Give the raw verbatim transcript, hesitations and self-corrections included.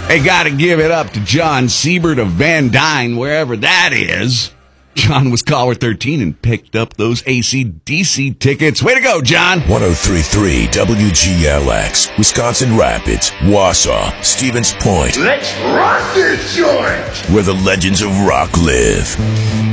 Hey, gotta give it up to John Siebert of Van Dyne, wherever that is. John was caller thirteen and picked up those A C D C tickets. Way to go, John. one oh three point three W G L X, Wisconsin Rapids, Wausau, Stevens Point. Let's rock this joint! Where the legends of rock live.